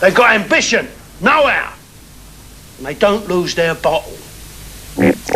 They've got ambition, know-how, and they don't lose their bottle.